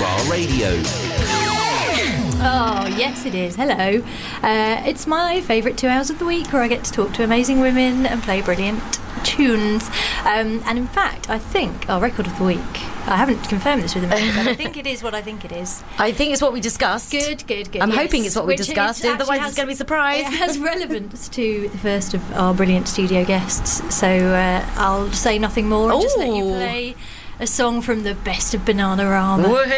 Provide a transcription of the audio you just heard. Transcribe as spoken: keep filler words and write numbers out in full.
Bar Radio. Oh, yes it is. Hello. Uh, it's my favourite two hours of the week where I get to talk to amazing women and play brilliant tunes. Um, and in fact, I think our record of the week, I haven't confirmed this with Amanda, but I think it is what I think it is. I think it's what we discussed. Good, good, good. I'm yes. hoping it's what we Which discussed, it otherwise has, it's going to be a surprise. It has relevance to the first of our brilliant studio guests, so uh, I'll say nothing more and just let you play a song from the best of Bananarama. Woohoo!